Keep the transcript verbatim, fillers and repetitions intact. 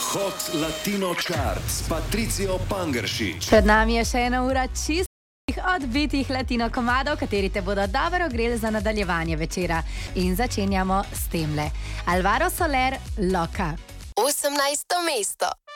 Hot Latino Chart s Patricijo Pangeršič. Pred nami je še ena ura čistih odbitih latino komadov, kateri te bodo dobro ogreli za nadaljevanje večera. In začenjamo s temle. Alvaro Soler, Loka. osemnajsto mesto.